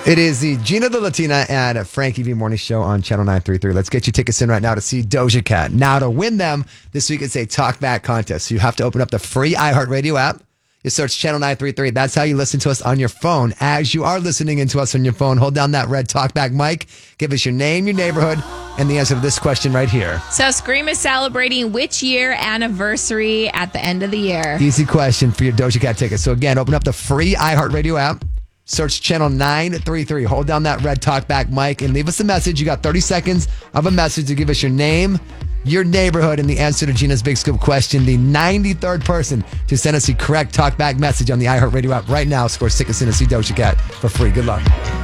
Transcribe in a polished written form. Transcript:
It is the Gina the Latina and Frankie V Morning Show on Channel 933. Let's get your tickets in right now to see Doja Cat. Now, to win them, this week it's a Talkback contest. So you have to open up the free iHeartRadio app. You search Channel 933. That's how you listen to us on your phone. As you are listening into us on your phone, hold down that red Talkback mic. Give us your name, your neighborhood, and the answer to this question right here. So Scream is celebrating which year anniversary at the end of the year? Easy question for your Doja Cat tickets. So again, open up the free iHeartRadio app. Search Channel 933. Hold down that red Talkback mic and leave us a message. You got 30 seconds of a message to give us your name, your neighborhood, and the answer to Gina's Big Scoop question. The 93rd person to send us the correct Talkback message on the iHeartRadio app right now scores tickets in to see Doja Cat for free. Good luck.